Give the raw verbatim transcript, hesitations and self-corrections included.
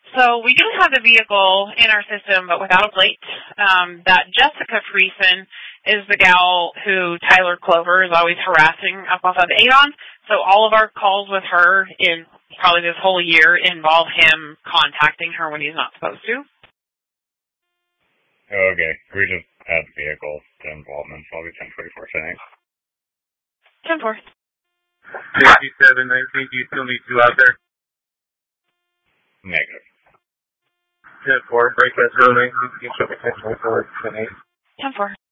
So we do have the vehicle in our system, but without a plate. Um, that Jessica Friesen is the gal who Tyler Clover is always harassing up off of Avon. So all of our calls with her in probably this whole year involve him contacting her when he's not supposed to. Okay, we just add vehicle to involvement, so I'll be ten forty-four tonight. ten four. fifty-seven nineteen, do you still need two out there? Negative. ten four, break that zero nineteen, you can show me ten forty-four, ten eight. ten four.